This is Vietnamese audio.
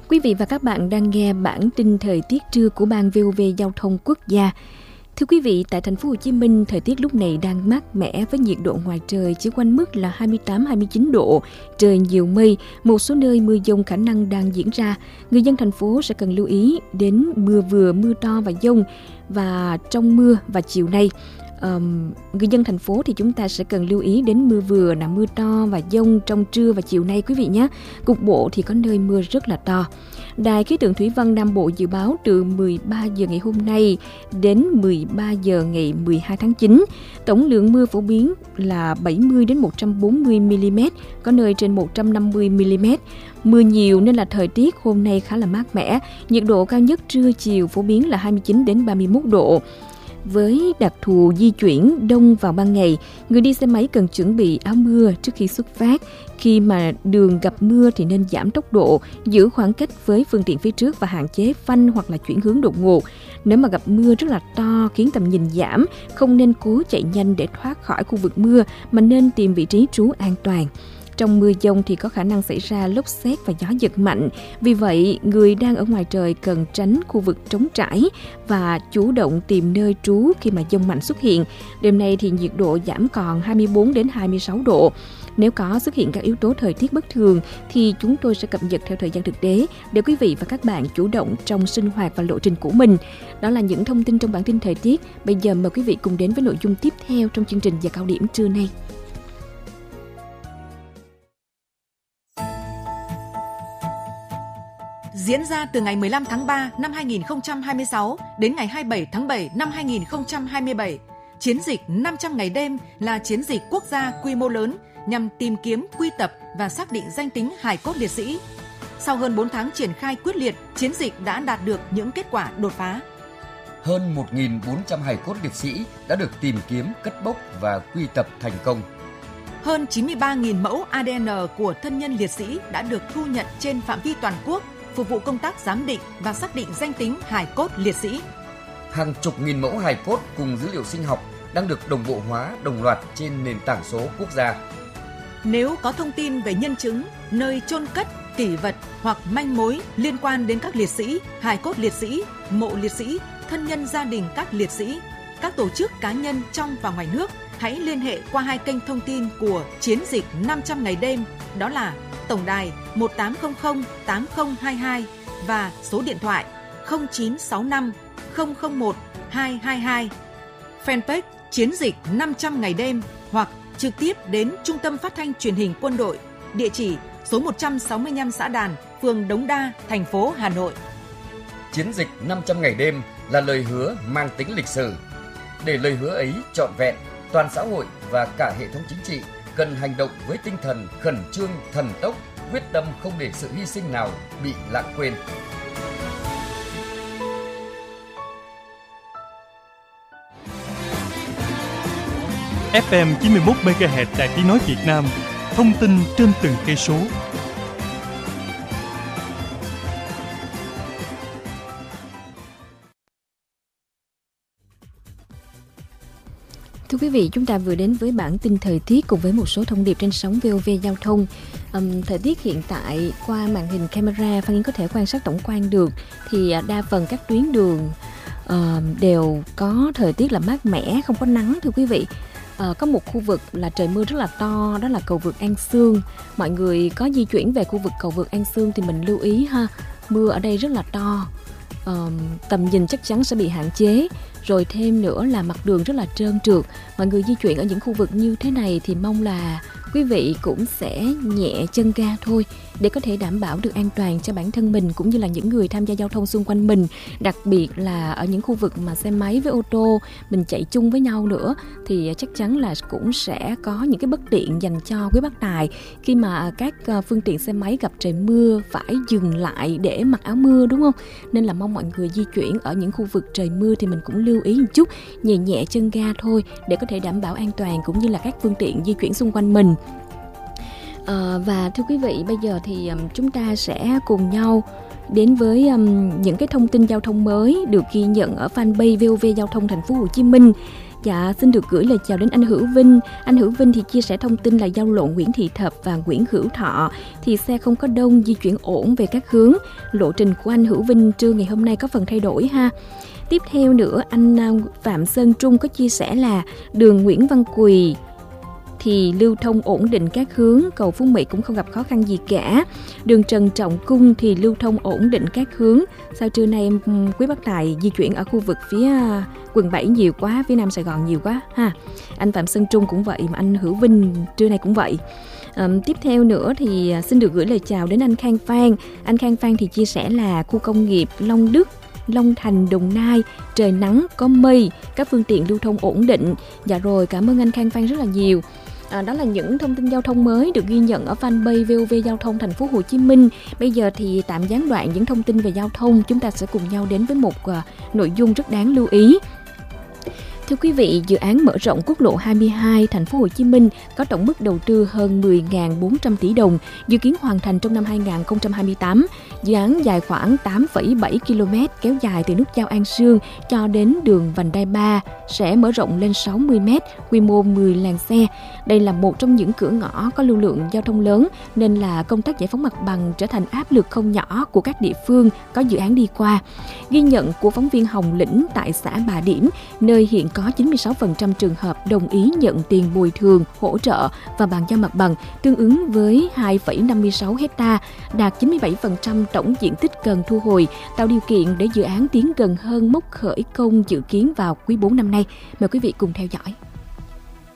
Quý vị và các bạn đang nghe bản tin thời tiết trưa của Ban VOV Giao thông Quốc gia. Thưa quý vị, tại thành phố Hồ Chí Minh, thời tiết lúc này đang mát mẻ với nhiệt độ ngoài trời chỉ quanh mức là 28-29 độ, trời nhiều mây, một số nơi mưa dông khả năng đang diễn ra. Người dân thành phố sẽ cần lưu ý đến mưa vừa, mưa to và dông. Và trong mưa và chiều nay, người dân thành phố thì chúng ta sẽ cần lưu ý đến mưa vừa, là mưa to và dông trong trưa và chiều nay quý vị nhé. Cục bộ thì có nơi mưa rất là to. Đài khí tượng thủy văn Nam Bộ dự báo từ 13 giờ ngày hôm nay đến 13 giờ ngày 12 tháng 9, tổng lượng mưa phổ biến là 70 đến 140 mm, có nơi trên 150 mm. Mưa nhiều nên là thời tiết hôm nay khá là mát mẻ, nhiệt độ cao nhất trưa chiều phổ biến là 29 đến 31 độ. Với đặc thù di chuyển đông vào ban ngày, người đi xe máy cần chuẩn bị áo mưa trước khi xuất phát. Khi mà đường gặp mưa thì nên giảm tốc độ, giữ khoảng cách với phương tiện phía trước và hạn chế phanh hoặc là chuyển hướng đột ngột. Nếu mà gặp mưa rất là to khiến tầm nhìn giảm, không nên cố chạy nhanh để thoát khỏi khu vực mưa mà nên tìm vị trí trú an toàn. Trong mưa dông thì có khả năng xảy ra lốc sét và gió giật mạnh. Vì vậy, người đang ở ngoài trời cần tránh khu vực trống trải và chủ động tìm nơi trú khi mà dông mạnh xuất hiện. Đêm nay thì nhiệt độ giảm còn 24 đến 26 độ. Nếu có xuất hiện các yếu tố thời tiết bất thường thì chúng tôi sẽ cập nhật theo thời gian thực tế để quý vị và các bạn chủ động trong sinh hoạt và lộ trình của mình. Đó là những thông tin trong bản tin thời tiết. Bây giờ mời quý vị cùng đến với nội dung tiếp theo trong chương trình giờ cao điểm trưa nay. Diễn ra từ ngày 15 tháng 3 năm 2026 đến ngày 27 tháng 7 năm 2027, chiến dịch 500 ngày đêm là chiến dịch quốc gia quy mô lớn nhằm tìm kiếm, quy tập và xác định danh tính hài cốt liệt sĩ. Sau hơn 4 tháng triển khai quyết liệt, chiến dịch đã đạt được những kết quả đột phá. Hơn 1.400 hài cốt liệt sĩ đã được tìm kiếm, cất bốc và quy tập thành công. Hơn 93.000 mẫu ADN của thân nhân liệt sĩ đã được thu nhận trên phạm vi toàn quốc, phục vụ công tác giám định và xác định danh tính hài cốt liệt sĩ. Hàng chục nghìn mẫu hài cốt cùng dữ liệu sinh học đang được đồng bộ hóa đồng loạt trên nền tảng số quốc gia. Nếu có thông tin về nhân chứng, nơi chôn cất, kỷ vật hoặc manh mối liên quan đến các liệt sĩ, hài cốt liệt sĩ, mộ liệt sĩ, thân nhân gia đình các liệt sĩ, các tổ chức cá nhân trong và ngoài nước, hãy liên hệ qua hai kênh thông tin của chiến dịch 500 ngày đêm, đó là tổng đài 1800 8022 và số điện thoại 0965 001 222. Fanpage chiến dịch 500 ngày đêm hoặc trực tiếp đến Trung tâm Phát thanh Truyền hình Quân đội, địa chỉ số 165 Xã Đàn, phường Đống Đa, thành phố Hà Nội. Chiến dịch 500 ngày đêm là lời hứa mang tính lịch sử. Để lời hứa ấy trọn vẹn, toàn xã hội và cả hệ thống chính trị cần hành động với tinh thần khẩn trương, thần tốc, quyết tâm không để sự hy sinh nào bị lãng quên. FM 91 MHz Đài Tiếng nói Việt Nam, thông tin trên từng cây số. Thưa quý vị, chúng ta vừa đến với bản tin thời tiết cùng với một số thông điệp trên sóng VOV Giao thông. Thời tiết hiện tại qua màn hình camera, Phan Yến có thể quan sát tổng quan được thì đa phần các tuyến đường đều có thời tiết là mát mẻ, không có nắng thưa quý vị. Có một khu vực là trời mưa rất là to, đó là cầu vượt An Xương. Mọi người có di chuyển về khu vực cầu vượt An Xương thì mình lưu ý ha, mưa ở đây rất là to. Tầm nhìn chắc chắn sẽ bị hạn chế. Rồi thêm nữa là mặt đường rất là trơn trượt. Mọi người di chuyển ở những khu vực như thế này thì mong là quý vị cũng sẽ nhẹ chân ga thôi để có thể đảm bảo được an toàn cho bản thân mình cũng như là những người tham gia giao thông xung quanh mình. Đặc biệt là ở những khu vực mà xe máy với ô tô mình chạy chung với nhau nữa thì chắc chắn là cũng sẽ có những cái bất tiện dành cho quý bác tài khi mà các phương tiện xe máy gặp trời mưa phải dừng lại để mặc áo mưa, đúng không? Nên là mong mọi người di chuyển ở những khu vực trời mưa thì mình cũng lưu ý một chút, nhẹ nhẹ chân ga thôi để có thể đảm bảo an toàn cũng như là các phương tiện di chuyển xung quanh mình. Và thưa quý vị, bây giờ thì chúng ta sẽ cùng nhau đến với những cái thông tin giao thông mới được ghi nhận ở fanpage VOV Giao thông Thành phố Hồ Chí Minh. Dạ, xin được gửi lời chào đến anh Hữu Vinh. Anh Hữu Vinh thì chia sẻ thông tin là giao lộ Nguyễn Thị Thập và Nguyễn Hữu Thọ thì xe không có đông, di chuyển ổn về các hướng. Lộ trình của anh Hữu Vinh trưa ngày hôm nay có phần thay đổi ha. Tiếp theo nữa, anh Phạm Sơn Trung có chia sẻ là đường Nguyễn Văn Quỳ thì lưu thông ổn định các hướng, cầu Phú Mỹ cũng không gặp khó khăn gì cả. Đường Trần Trọng Cung thì lưu thông ổn định các hướng. Sao trưa nay quý bác tài di chuyển ở khu vực phía quận 7 nhiều quá, phía Nam Sài Gòn nhiều quá ha. Anh Phạm Sơn Trung cũng vậy, mà anh Hữu Vinh trưa nay cũng vậy. Tiếp theo nữa thì xin được gửi lời chào đến anh Khang Phan. Anh Khang Phan thì chia sẻ là khu công nghiệp Long Đức, Long Thành, Đồng Nai, trời nắng, có mây, các phương tiện lưu thông ổn định. Dạ rồi, cảm ơn anh Khang Phan rất là nhiều. Đó là những thông tin giao thông mới được ghi nhận ở fanpage VOV Giao thông Thành phố Hồ Chí Minh. Bây giờ thì tạm gián đoạn những thông tin về giao thông, chúng ta sẽ cùng nhau đến với một nội dung rất đáng lưu ý. Thưa quý vị, dự án mở rộng quốc lộ 22 Thành phố Hồ Chí Minh có tổng mức đầu tư hơn 10.400 tỷ đồng, dự kiến hoàn thành trong năm 2028. Dự án dài khoảng 8,7 km kéo dài từ nút giao An Sương cho đến đường vành đai 3 sẽ mở rộng lên 60 m, quy mô 10 làn xe. Đây là một trong những cửa ngõ có lưu lượng giao thông lớn nên là công tác giải phóng mặt bằng trở thành áp lực không nhỏ của các địa phương có dự án đi qua. Ghi nhận của phóng viên Hồng Lĩnh tại xã Bà Điểm, nơi hiện có 96% trường hợp đồng ý nhận tiền bồi thường, hỗ trợ và bàn giao mặt bằng, tương ứng với 2,56 hectare, đạt 97% tổng diện tích cần thu hồi, tạo điều kiện để dự án tiến gần hơn mốc khởi công dự kiến vào quý 4 năm nay. Mời quý vị cùng theo dõi.